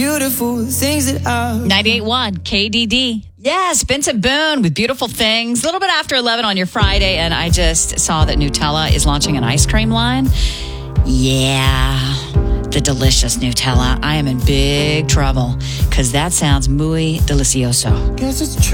Beautiful things that I 98.1 KDD. Yes, Benson Boone with Beautiful Things. A little bit after 11 on your Friday, and I just saw that Nutella is launching an ice cream line. Yeah, the delicious Nutella. I am in big trouble because that sounds muy delicioso. guess it's true.